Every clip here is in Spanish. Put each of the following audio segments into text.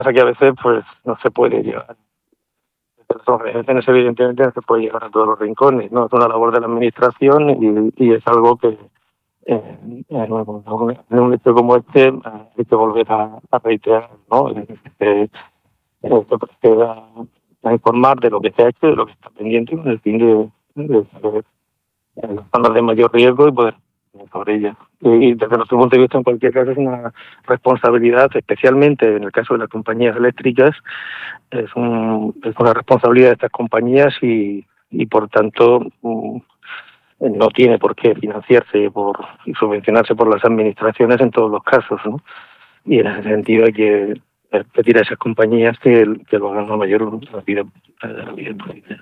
pasa que a veces pues no se puede llegar. Las organizaciones evidentemente no se puede llegar a todos los rincones, ¿no? Es una labor de la administración y es algo que en un hecho como este hay que volver a reiterar, ¿no? Se proceda a informar de lo que se ha hecho, de lo que está pendiente, con el fin de saber las zonas de mayor riesgo y poder sobre ellas. Y desde nuestro punto de vista, en cualquier caso, es una responsabilidad, especialmente en el caso de las compañías eléctricas, es una responsabilidad de estas compañías y por tanto no tiene por qué financiarse y subvencionarse por las administraciones en todos los casos, ¿no? Y en ese sentido hay que pedir a esas compañías que lo hagan lo mayor rapidez posible.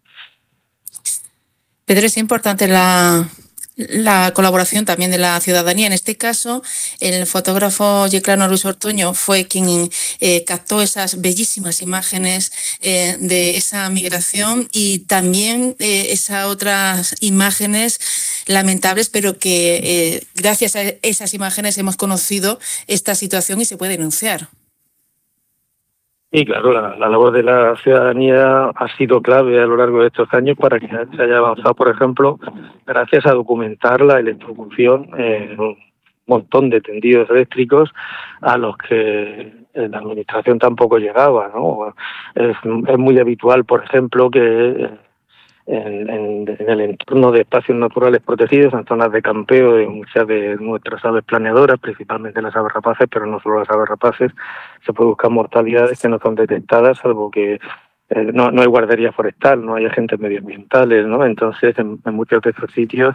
Pedro, es importante la colaboración también de la ciudadanía. En este caso, el fotógrafo yeclano Luis Ortuño fue quien captó esas bellísimas imágenes de esa migración y también esas otras imágenes lamentables, pero que gracias a esas imágenes hemos conocido esta situación y se puede denunciar. Sí, claro, la labor de la ciudadanía ha sido clave a lo largo de estos años para que se haya avanzado, por ejemplo, gracias a documentar la electrocución en un montón de tendidos eléctricos a los que la administración tampoco llegaba, ¿no? Es muy habitual, por ejemplo, que en el entorno de espacios naturales protegidos, en zonas de campeo de muchas de nuestras aves planeadoras, principalmente las aves rapaces, pero no solo las aves rapaces, se puede buscar mortalidades que no son detectadas, salvo que no hay guardería forestal, no hay agentes medioambientales, ¿no? Entonces, en muchos de estos sitios,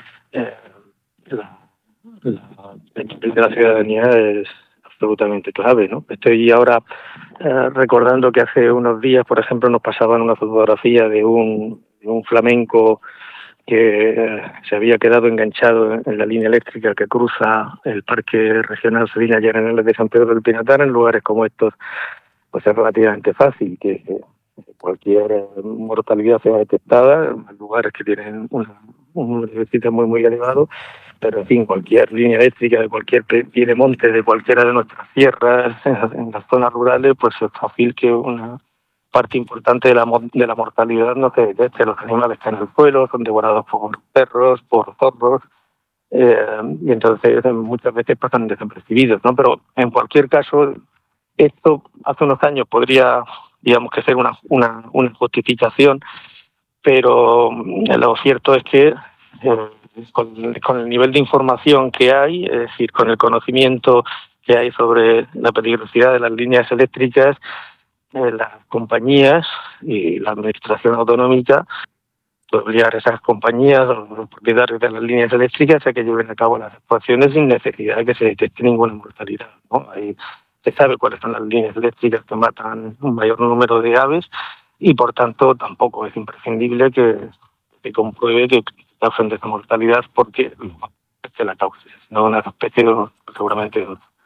el papel de la ciudadanía es absolutamente clave, ¿no? Estoy ahora recordando que hace unos días, por ejemplo, nos pasaban una fotografía de un flamenco que se había quedado enganchado en la línea eléctrica que cruza el Parque Regional Salinas y Arenales de San Pedro del Pinatar. En lugares como estos, pues es relativamente fácil que cualquier mortalidad sea detectada, en lugares que tienen un nivel muy, muy elevado, pero en fin, cualquier línea eléctrica de cualquier pie de monte, de cualquiera de nuestras sierras, en las zonas rurales, pues es fácil que una parte importante de la mortalidad no se detecte. Los animales caen al suelo, son devorados por perros, por zorros, y entonces muchas veces pasan desapercibidos, ¿no? Pero en cualquier caso, esto hace unos años podría, digamos, que ser una justificación, pero lo cierto es que con el nivel de información que hay, es decir, con el conocimiento que hay sobre la peligrosidad de las líneas eléctricas, las compañías y la administración autonómica obligar a esas compañías o los propietarios de las líneas eléctricas a que lleven a cabo las actuaciones sin necesidad de que se detecte ninguna mortalidad, ¿no? Ahí se sabe cuáles son las líneas eléctricas que matan un mayor número de aves y, por tanto, tampoco es imprescindible que se compruebe que causan esa mortalidad porque es la causa, no una especie de seguramente de otra.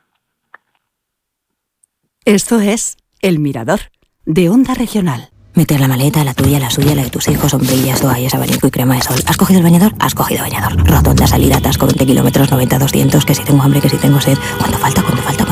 Esto es El Mirador, de Onda Regional. Meter la maleta, la tuya, la suya, la de tus hijos, sombrillas, toallas, abanico y crema de sol. ¿Has cogido el bañador? Has cogido bañador. Rotonda, salida, atasco, 20 kilómetros, 90, 200, que si tengo hambre, que si tengo sed. ¿Cuánto falta?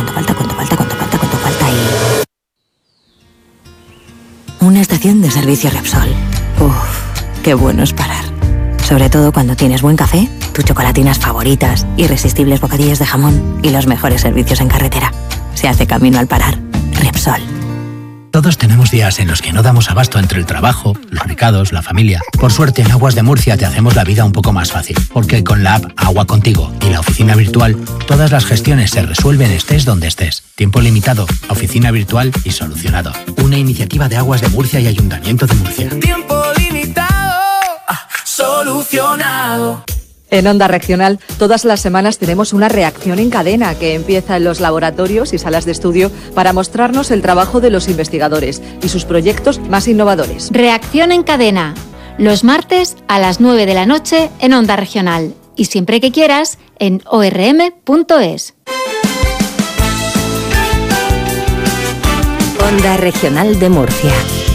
Una estación de servicio Repsol. Uf, qué bueno es parar. Sobre todo cuando tienes buen café, tus chocolatinas favoritas, irresistibles bocadillos de jamón y los mejores servicios en carretera. Se hace camino al parar. Repsol. Todos tenemos días en los que no damos abasto entre el trabajo, los recados, la familia. Por suerte, en Aguas de Murcia te hacemos la vida un poco más fácil, porque con la app Agua Contigo y la oficina virtual, todas las gestiones se resuelven estés donde estés. Tiempo limitado, oficina virtual y solucionado. Una iniciativa de Aguas de Murcia y Ayuntamiento de Murcia. Tiempo limitado, solucionado. En Onda Regional, todas las semanas tenemos una reacción en cadena que empieza en los laboratorios y salas de estudio para mostrarnos el trabajo de los investigadores y sus proyectos más innovadores. Reacción en cadena, los martes a las 9 de la noche en Onda Regional y siempre que quieras en orm.es. Onda Regional de Murcia.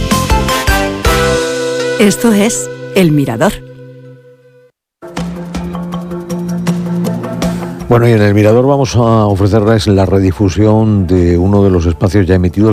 Esto es El Mirador. Bueno, y en El Mirador vamos a ofrecerles la redifusión de uno de los espacios ya emitidos